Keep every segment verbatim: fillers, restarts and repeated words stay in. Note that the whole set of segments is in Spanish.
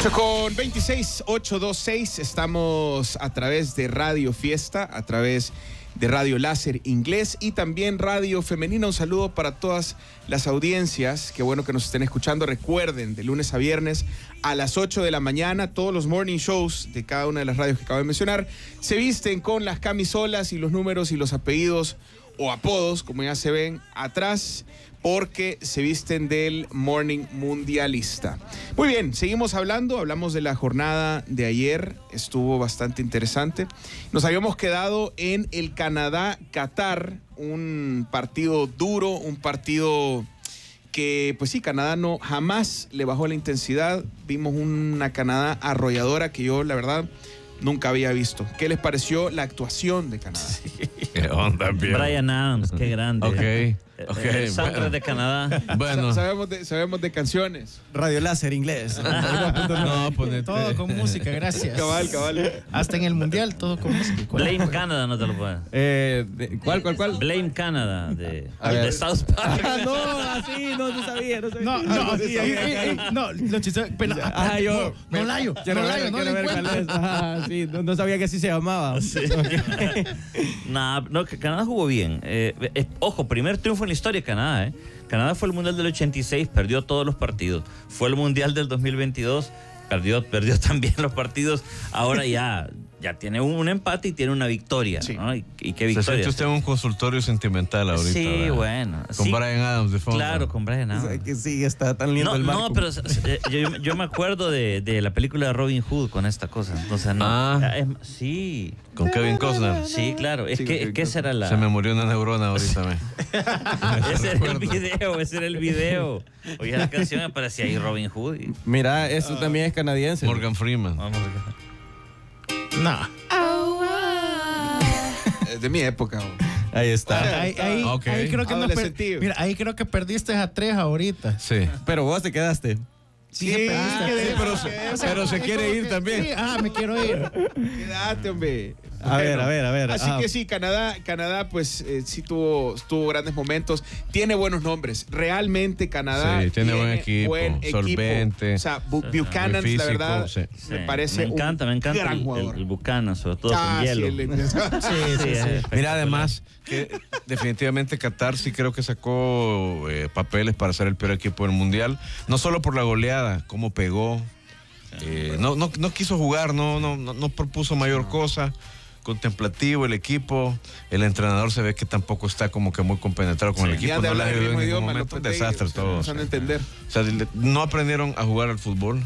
Con veintiséis ochocientos veintiséis estamos a través de Radio Fiesta, a través de Radio Láser Inglés y también Radio Femenina. Un saludo para todas las audiencias, qué bueno que nos estén escuchando. Recuerden, de lunes a viernes a las ocho de la mañana, todos los morning shows de cada una de las radios que acabo de mencionar se visten con las camisolas y los números y los apellidos o apodos, como ya se ven atrás, porque se visten del Morning Mundialista. Muy bien, seguimos hablando, hablamos de la jornada de ayer, estuvo bastante interesante. Nos habíamos quedado en el Canadá-Qatar, un partido duro, un partido que, pues sí, Canadá no jamás le bajó la intensidad. Vimos una Canadá arrolladora que yo, la verdad, nunca había visto. ¿Qué les pareció la actuación de Canadá? Sí. ¿Qué onda, bien? Brian Adams, qué grande. Ok. Okay, el soundtrack bueno. de Canadá. Bueno. Sabemos de, sabemos de canciones. Radio Láser Inglés. No, ponete. Todo con música, gracias. Cabal, cabal. Hasta en el mundial, todo con música. Blame Canada, no te lo puedo. Eh, de- ¿Cuál, cuál, cuál? Blame Canada de, A ver. de South Park. Ah, no, así, no, no sabía, no sabía. No, no, sí, sí, sí, eh, sí, eh, sí. eh, no, lo chistoso, pero Ah, yo. no, no layo, Quiero no ver, layo, no quiero le ver cuál es. encuentro. Ajá, sí, no, no sabía que así se llamaba. Nah, no, que Canadá jugó bien. Eh, eh, ojo, primer triunfo en la historia de Canadá. Eh. Canadá fue el Mundial del ochenta y seis, perdió todos los partidos. Fue el Mundial del dos mil veintidós, perdió, perdió también los partidos. Ahora ya, ya tiene un, un empate y tiene una victoria. Sí. ¿no? Y, y qué Se victoria. siente usted en un consultorio sentimental ahorita. Sí, ¿verdad? bueno. Con sí, Brian Adams de fondo. Claro, con Brian O Adams. sea, que sí, está tan lindo No, el barco. no, pero eh, yo, yo me acuerdo de, de la película de Robin Hood con esta cosa. Entonces, no. Ah. Es- sí, Con Kevin Costner. sí, claro. Es Sí, que, con es que esa era la. Se me murió una neurona ahorita. Me. Ese era el recuerdo. video, ese era el video. Oye, la canción me parecía ahí Robin Hood. Y... Mira, eso también es canadiense. Morgan Freeman. Vamos a ver. No. Es de mi época. bro. Ahí está. Ahí, ahí, Ok. ahí creo que no per- Adolescentillo. Mira, ahí creo que perdiste a tres ahorita. Sí. Pero vos te quedaste. Sí, perdiste a que tres. de- pero, O se, pero se es quiere como ir que- también. Sí, ah, me quiero ir. Quédate, hombre. A ver, a ver, a ver. Así Ah. que sí, Canadá, Canadá pues eh, sí tuvo, tuvo grandes momentos. Tiene buenos nombres. Realmente Canadá Sí, tiene buen equipo, buen solvente. O sea, Bu- Buchanan, Muy físico, la verdad, sí. me Sí, parece me encanta, un me encanta gran el, jugador. el, el Buchanan, sobre todo Ah, con sí, hielo. el- Sí, sí, sí. es Mira, además, que definitivamente Qatar sí creo que sacó eh, papeles para ser el peor equipo del Mundial. No solo por la goleada, cómo pegó. Eh, no, no, no quiso jugar, no, no, no, no propuso mayor cosa. Contemplativo el equipo. El entrenador se ve que tampoco está como que muy compenetrado con el Y equipo. anda No le ha hablando el ayudado mismo en ningún idioma, momento. Un Lopetegui, desastre o sea, todo. no saben entender. O sea, le- no aprendieron a jugar al fútbol.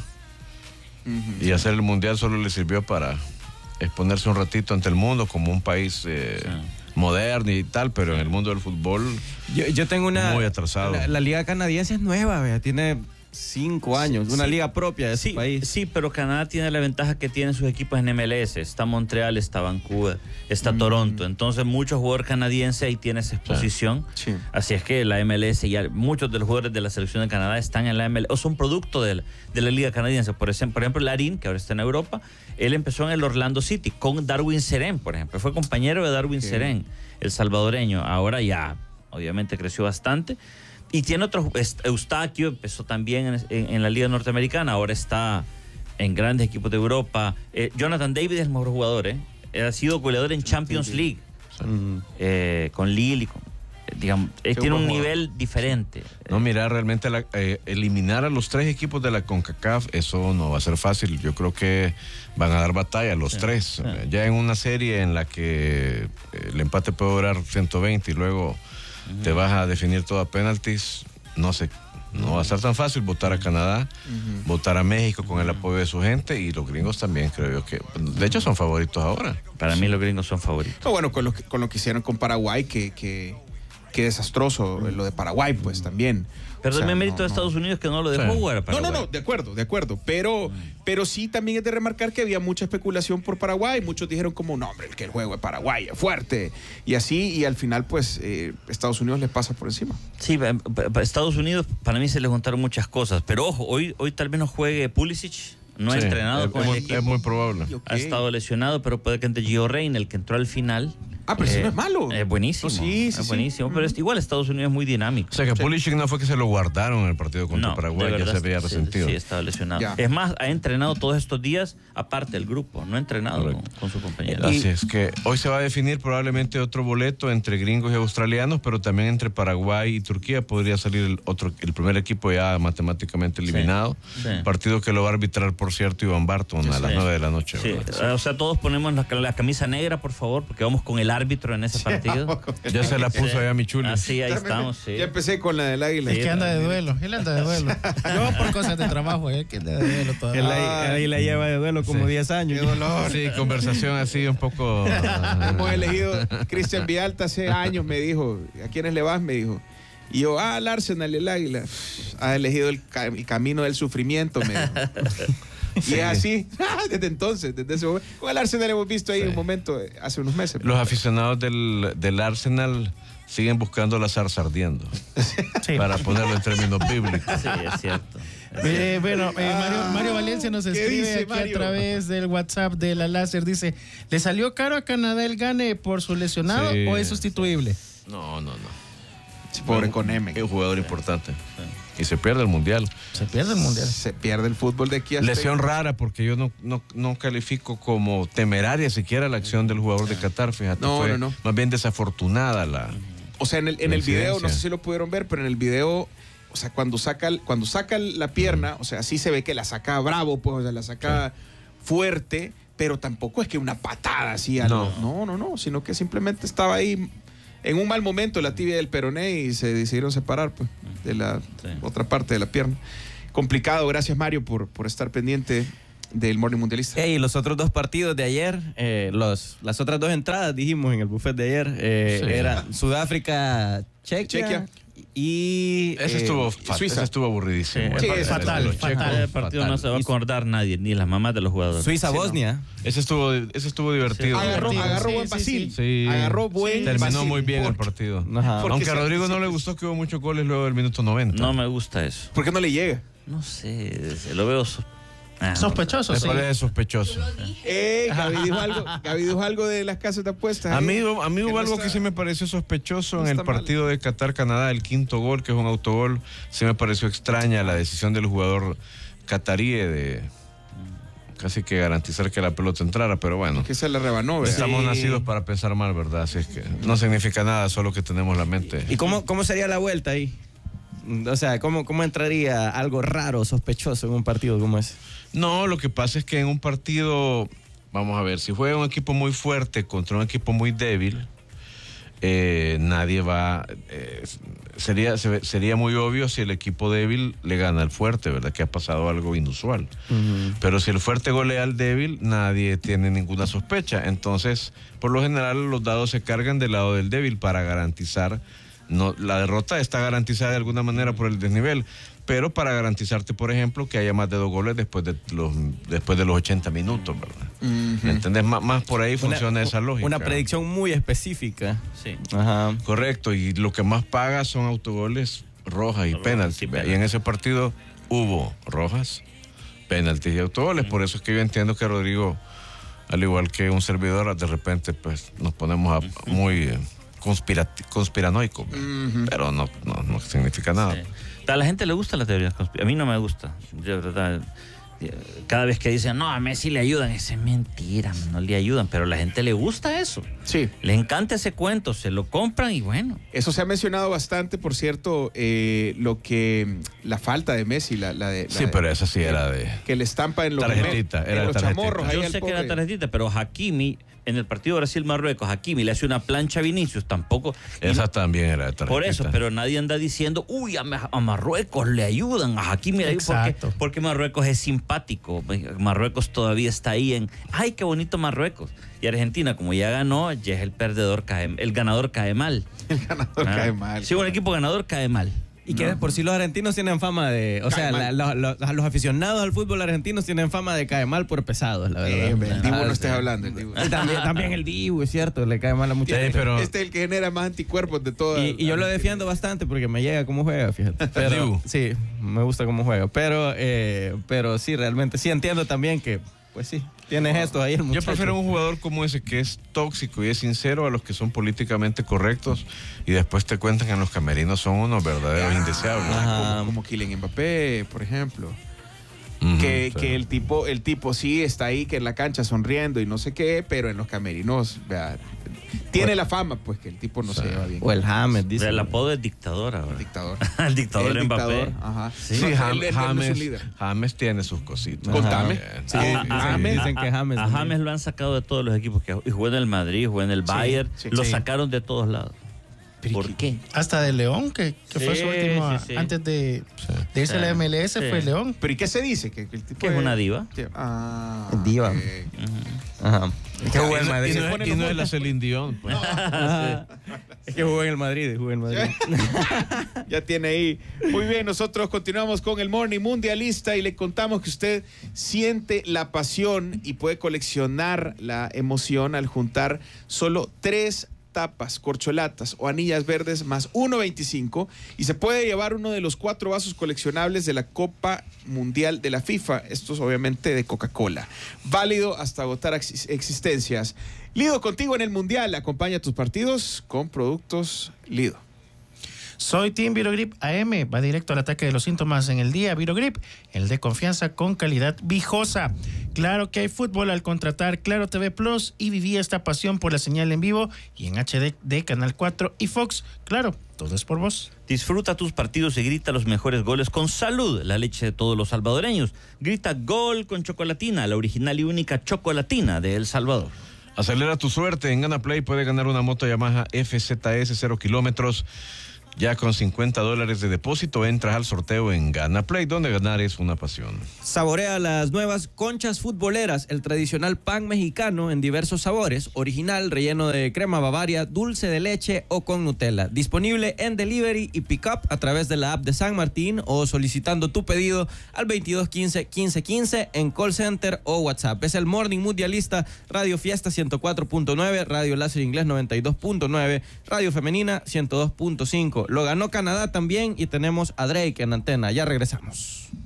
Y hacer el mundial solo les sirvió para exponerse un ratito ante el mundo como un país eh, Sí. moderno y tal, pero en el mundo del fútbol Yo, yo tengo una. muy atrasado. La, la liga canadiense es nueva, vea, tiene cinco años. Una sí. liga propia de Sí, su país. sí, pero Canadá tiene la ventaja que tienen sus equipos en M L S. Está Montreal, está Vancouver, está Mm. Toronto. Entonces, muchos jugadores canadienses ahí tienen esa exposición. Sí. Así es que la M L S, ya muchos de los jugadores de la selección de Canadá están en la M L S, o son producto de la, de la liga canadiense. Por ejemplo, por ejemplo, Larín, que ahora está en Europa, él empezó en el Orlando City con Darwin Serén, por ejemplo. Fue compañero de Darwin Ok. Serén, el salvadoreño. Ahora ya, obviamente, creció bastante. Y tiene otros, est- Eustaquio empezó también en, en- en la Liga Norteamericana, ahora está en grandes equipos de Europa. Eh, Jonathan David es el mejor jugador, ¿eh? Ha sido goleador en Champions League, Mm. eh, con Lille, y con- eh, digamos, eh, Qué tiene buen un jugador. nivel diferente. No, mira, realmente la- eh, eliminar a los tres equipos de la CONCACAF, eso no va a ser fácil. Yo creo que van a dar batalla los Sí, tres. sí. Eh, Ya en una serie en la que eh, el empate puede durar ciento veinte y luego te vas a definir todo a penaltis, no sé, no va a ser tan fácil votar a Canadá, votar a México con el apoyo de su gente y los gringos también, creo yo que, de hecho son favoritos ahora. Para mí los gringos son favoritos. No, bueno, con lo, que, con lo que hicieron con Paraguay, que, que, que desastroso lo de Paraguay, pues también. Pero O sea, también mérito no, de no. Estados Unidos que no lo dejó Sí. jugar a No, Paraguay. no, no, de acuerdo, de acuerdo. Pero, pero sí también es de remarcar que había mucha especulación por Paraguay. Muchos dijeron como, no, hombre, que el juego de Paraguay es fuerte. Y así, y al final, pues, eh, Estados Unidos les pasa por encima. Sí, pa- pa- pa- Estados Unidos, para mí se le juntaron muchas cosas. Pero ojo, hoy, hoy tal vez no juegue Pulisic, no ha Sí, entrenado es, con es el muy, equipo. es muy probable. Ok. Ha estado lesionado, pero puede que entre Gio Reyna, el que entró al final, Ah, pero Eh, eso no es malo. Es buenísimo. No, sí, sí, es sí. buenísimo. Pero es, igual Estados Unidos es muy dinámico. O sea que Pulisic no fue que se lo guardaron en el partido contra No, Paraguay, de ya verdad, se había sí, resentido. Sí, estaba lesionado. Ya. Es más, ha entrenado todos estos días aparte del grupo. No ha entrenado con, Correcto. con su compañero. Así es que hoy se va a definir probablemente otro boleto entre gringos y australianos, pero también entre Paraguay y Turquía podría salir el otro, el primer equipo ya matemáticamente eliminado. sí. Partido que lo va a arbitrar, por cierto, Iván Barton a las Sí. nueve de la noche. Sí, ¿verdad? o sea, todos ponemos la, la camisa negra, por favor, porque vamos con el árbitro en ese partido. Ya se la puso Sí. allá mi chuli. Así, ahí estamos, sí. Ya empecé con la del águila. Es que anda de duelo. Él anda de duelo. Yo por cosas de trabajo, él que anda de duelo Él todavía. ahí, ahí la lleva de duelo como Sí. diez años. Qué dolor. Sí, conversación así un poco. Hemos elegido, Cristian Vialta hace años me dijo, ¿a quiénes le vas? Me dijo. Y yo, ah, al Arsenal y el Águila. Ha elegido el, ca- el camino del sufrimiento, me dijo. Y es así, desde entonces, desde ese momento. Con el Arsenal hemos visto ahí Sí. un momento, eh, hace unos meses. Los aficionados del, del Arsenal siguen buscando la zarza ardiendo, Sí. para ponerlo en términos bíblicos. Sí, es cierto. Eh, bueno, eh, Mario, Mario Valencia nos ¿Qué escribe dice, aquí Mario? a través del WhatsApp de la Láser. Dice, ¿le salió caro a Canadá el gane por su lesionado Sí, o es sustituible? No, no, no. Pobre con M. Es un jugador importante. Y se pierde el mundial. Se pierde el mundial. Se pierde el fútbol de aquí hasta Lesión rara, porque yo no, no, no califico como temeraria siquiera la acción del jugador de Qatar, fíjate. No, fue no, no. más bien desafortunada la. O sea, en el, en La el video, no incidencia. sé si lo pudieron ver, pero en el video, o sea, cuando saca, el- cuando saca la pierna, o sea, sí se ve que la saca bravo, pues, o sea, la saca fuerte, pero tampoco es que una patada así. a lo- No. no, no, no, sino que simplemente estaba ahí en un mal momento la tibia del peroné y se decidieron separar, pues, de la Sí. otra parte de la pierna. Complicado, gracias Mario por, por estar pendiente del Morning Mundialista. Ey, y los otros dos partidos de ayer, eh, los, las otras dos entradas, dijimos en el buffet de ayer, eh, Sí. eran Sudáfrica, Chequia, Chequia. y... Ese eh, estuvo, fa- Suiza. ese estuvo aburridísimo. Sí, El es partido fatal, de los fatal. checos, El partido fatal. no se va a acordar nadie, ni las mamás de los jugadores. Suiza-Bosnia. Ese estuvo, ese estuvo divertido. Agarró, Sí, agarró sí, buen sí, Basil. sí. Agarró buen Terminó Basil. muy bien el Porque- partido. Ajá. Porque Aunque a se- Rodrigo no se- le gustó que hubo muchos goles luego del minuto noventa. No me gusta eso. ¿Por qué no le llega? No sé, se lo veo. so- Ah, Sospechoso, Me sí. parece sospechoso. Eh, Gaby dijo algo, Gaby dijo algo de las casas de apuestas. A ahí, mí, a mí que hubo no algo está- que sí me pareció sospechoso no en el está mal. partido de Qatar-Canadá, el quinto gol, que es un autogol. Sí me pareció extraña la decisión del jugador catarí de casi que garantizar que la pelota entrara, pero bueno. Que se le rebanó, ¿verdad? Estamos Sí. nacidos para pensar mal, ¿verdad? Así es que no significa nada, solo que tenemos la mente. ¿Y cómo, cómo sería la vuelta ahí? O sea, ¿cómo, ¿cómo entraría algo raro, sospechoso en un partido como ese? No, lo que pasa es que en un partido, vamos a ver, si juega un equipo muy fuerte contra un equipo muy débil, eh, nadie va... eh, sería, se- sería muy obvio si el equipo débil le gana al fuerte, ¿verdad? Que ha pasado algo inusual. Pero si el fuerte golea al débil, nadie tiene ninguna sospecha. Entonces, por lo general, los dados se cargan del lado del débil para garantizar... No, la derrota está garantizada de alguna manera por el desnivel, pero para garantizarte, por ejemplo, que haya más de dos goles después de los después de los ochenta minutos, ¿verdad? ¿Me entendés? Más, más por ahí funciona Una- esa lógica. Una predicción muy específica. Sí. Ajá. Correcto, y lo que más paga son autogoles, rojas y Rojas penaltis. y ¿vea? penaltis. Y en ese partido hubo rojas, penaltis y autogoles. Por eso es que yo entiendo que Rodrigo, al igual que un servidor, de repente pues nos ponemos a- muy eh, conspirati- conspiranoicos, ¿verdad? Pero no, no, no significa nada. Sí. A la gente le gusta la teoría conspirativa. A mí no me gusta. De verdad. Cada vez que dicen, no, a Messi le ayudan, esa es mentira, no le ayudan. Pero a la gente le gusta eso. Sí. Le encanta ese cuento, se lo compran y bueno. Eso se ha mencionado bastante, por cierto, eh, lo que la falta de Messi, la, la de la Sí, de- pero esa sí era de... que le estampa en los, Tarjetita, en era los tarjetita. chamorros. ahí Yo al sé que pobre. era tarjetita, pero Hakimi, en el partido Brasil-Marruecos, Hakimi le hace una plancha a Vinicius, tampoco. y Esa también era de tarjetita. Por eso, pero nadie anda diciendo, uy, a, Ma- a Marruecos le ayudan, a Hakimi le ayudan, Exacto. porque, porque Marruecos es simpático. Marruecos todavía está ahí en, ay, qué bonito Marruecos. Y Argentina, como ya ganó, ya es el perdedor, cae, el ganador cae mal. El ganador Ah. cae mal. Sí, un equipo ganador cae mal. Y que de por sí los argentinos tienen fama de... O sea, Cae la- mal. lo- lo- los aficionados al fútbol argentinos tienen fama de caer mal por pesados, la verdad. Eh, hombre, el Dibu Ah, no sí. estés hablando. El Dibu. Y también, también el Dibu, es cierto, le cae mal a mucha Sí, gente. pero- Este es el que genera más anticuerpos de todas. Y, y yo lo defiendo bastante porque me llega cómo juega, fíjate. Pero, Dibu. sí, me gusta cómo juega. Pero, eh, pero sí, realmente, sí entiendo también que pues sí, tienes esto ahí el muchacho. Yo prefiero un jugador como ese que es tóxico y es sincero a los que son políticamente correctos y después te cuentan que en los camerinos son unos verdaderos Ah, indeseables. Como, como Kylian Mbappé, por ejemplo. Ujú, que, sí. que el tipo, el tipo sí está ahí, que en la cancha sonriendo y no sé qué, pero en los camerinos, vea, tiene la fama, pues que el tipo no Sí. se lleva bien. O el James, dice. El apodo es dictador ahora. El dictador. el dictador El Mbappé. dictador, ajá. Sí. Sí, No, Jam- él- él no es un James, líder. James tiene sus cositas. Contame. Bien. Sí, A- dicen, a James- dicen que James. A también. James lo han sacado de todos los equipos que y jugó en el Madrid, jugó en el Bayern, sí, lo sí. sacaron de todos lados. Pero ¿Por qué? Hasta de León, que, que fue Sí, su último, sí, sí. antes de, de irse a la Sí. M L S, Sí. fue León. ¿Pero y qué se dice? Que, que el tipo Que es una diva. Ah, Diva. ok. Ajá. Es que jugó en Y el no- Madrid. y no, Se es- pone y los no es la moños. Celine Dion. Pues. Ajá. Es que jugó en el Madrid, jugó en el Madrid. Ya tiene ahí. Muy bien, nosotros continuamos con el Morning Mundialista y le contamos que usted siente la pasión y puede coleccionar la emoción al juntar solo tres tapas, corcholatas o anillas verdes más uno veinticinco y se puede llevar uno de los cuatro vasos coleccionables de la Copa Mundial de la FIFA. Estos obviamente de Coca-Cola. Válido hasta agotar ex- existencias. Lido, contigo en el Mundial. Acompaña tus partidos con productos Lido. Soy Team Virogrip A M. Va directo al ataque de los síntomas en el día. Virogrip, el de confianza con calidad vijosa. Claro que hay fútbol al contratar Claro T V Plus y viví esta pasión por la señal en vivo y en H D de Canal cuatro y Fox. Claro, todo es por vos. Disfruta tus partidos y grita los mejores goles con Salud, la leche de todos los salvadoreños. Grita gol con Chocolatina, la original y única Chocolatina de El Salvador. Acelera tu suerte. En Gana Play puede ganar una moto Yamaha F Z S cero kilómetros. Ya con cincuenta dólares de depósito entras al sorteo en Gana Play, donde ganar es una pasión. Saborea las nuevas conchas futboleras, el tradicional pan mexicano en diversos sabores, original, relleno de crema Bavaria, dulce de leche o con Nutella. Disponible en delivery y pick-up a través de la app de San Martín o solicitando tu pedido al veintidós quince quince quince en call center o WhatsApp. Es el Morning Mundialista, Radio Fiesta ciento cuatro punto nueve, Radio Láser Inglés noventa y dos punto nueve, Radio Femenina ciento dos punto cinco. Lo ganó Canadá también y tenemos a Drake en antena. Ya regresamos.